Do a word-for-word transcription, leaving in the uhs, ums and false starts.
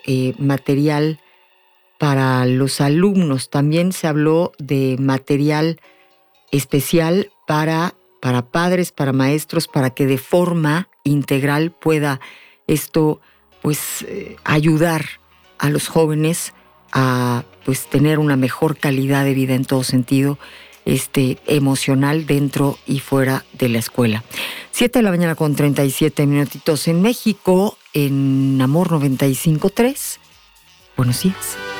eh, material para los alumnos. También se habló de material especial para, para padres, para maestros, para que de forma integral pueda esto pues eh, ayudar a los jóvenes a pues tener una mejor calidad de vida en todo sentido, este, emocional dentro y fuera de la escuela. Siete de la mañana con treinta y siete minutitos en México, en Amor noventa y cinco punto tres. Buenos días.